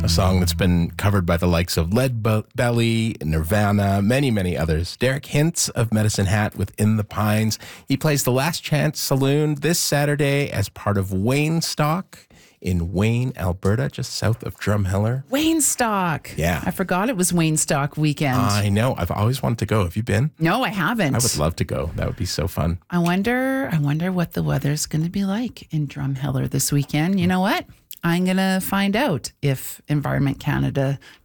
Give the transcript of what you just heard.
A song that's been covered by the likes of Belly, Nirvana, many, many others. Derek Hintz of Medicine Hat with In the Pines. He plays the Last Chance Saloon this Saturday as part of Wayne Stock in Wayne, Alberta, just south of Drumheller. Wayne Stock. Yeah. I forgot it was Wayne Stock weekend. I know. I've always wanted to go. Have you been? No, I haven't. I would love to go. That would be so fun. I wonder what the weather's going to be like in Drumheller this weekend. You know what? I'm going to find out if Environment Canada